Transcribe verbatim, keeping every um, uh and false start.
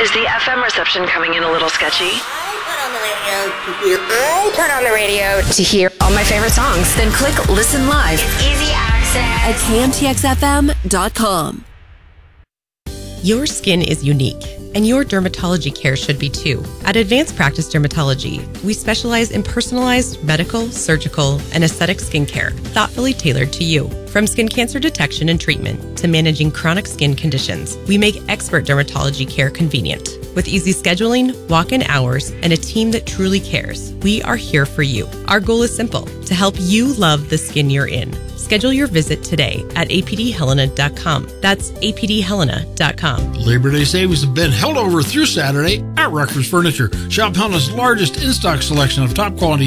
Is the F M reception coming in a little sketchy? I turn on the radio to hear all my favorite songs. Then click Listen Live. It's easy access at K M T X F M dot com. Your skin is unique, and your dermatology care should be too. At Advanced Practice Dermatology, we specialize in personalized medical, surgical, and aesthetic skincare, thoughtfully tailored to you. From skin cancer detection and treatment to managing chronic skin conditions, we make expert dermatology care convenient. With easy scheduling, walk-in hours, and a team that truly cares, we are here for you. Our goal is simple, to help you love the skin you're in. Schedule your visit today at A P D Helena dot com. That's A P D Helena dot com. Labor Day savings have been held over through Saturday at Rutgers Furniture. Shop Helena's largest in-stock selection of top quality